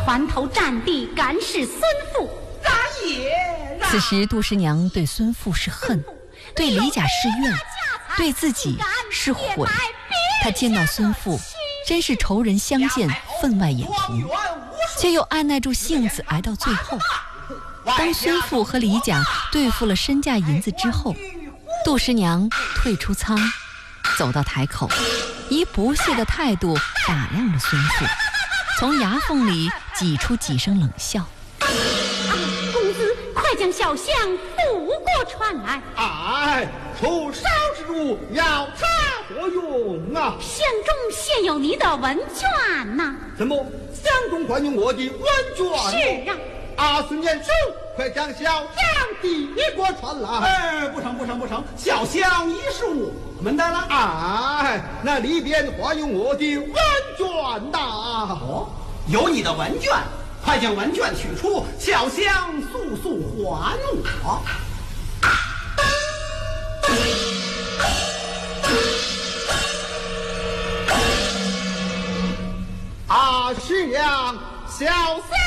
团头战地干视孙父。 此时杜十娘对孙父是恨，对李甲是怨，对自己是悔。她见到孙父真是仇人相见分外眼红，却又按耐住性子挨到最后。当孙父和李甲对付了身价银子之后，杜十娘退出仓，走到台口，以不屑的态度打量着孙父，从牙缝里挤出几声冷笑。 公子快将小香渡过船来。 哎，出烧之物要茶何用啊？ 箱中现有你的文卷呐。 怎么箱中还有我的文卷？ 是啊。 孙念叔，快将小香递过船来。 哎，不成，小香已是我们的了。 哎，那里边还有我的文卷呐。 哦，有你的文卷，快将文卷取出，小香速还我。 是呀，小香。